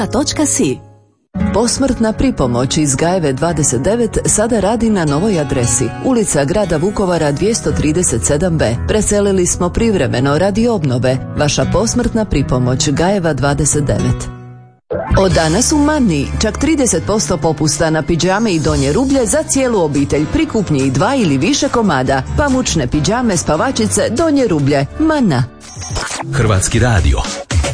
.si. Posmrtna pripomoć iz Gajeve 29 sada radi na novoj adresi. Ulica Grada Vukovara 237b. Preselili smo privremeno radi obnove. Vaša posmrtna pripomoć Gajeva 29. Od danas u Manni čak 30% popusta na pidžame i donje rublje za cijelu obitelj pri kupnji 2 ili više komada. Pamučne pidžame, spavačice, donje rublje. Manna. Hrvatski radio.